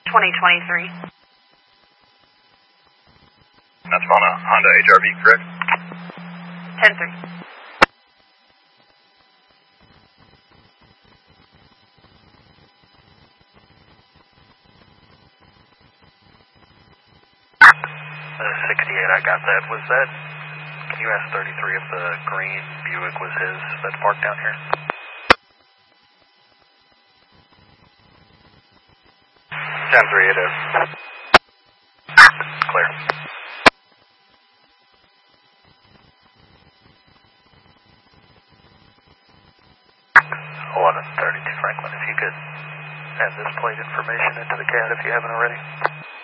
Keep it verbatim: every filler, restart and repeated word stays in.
twenty twenty-three. That's on a Honda H R V, correct? ten three. Uh, sixty-eight, I got that. Was that, can you ask thirty-three if the green Buick was his that's parked down here? ten three, it is. Clear. eleven thirty-two Franklin, if you could add this plate information into the C A D if you haven't already.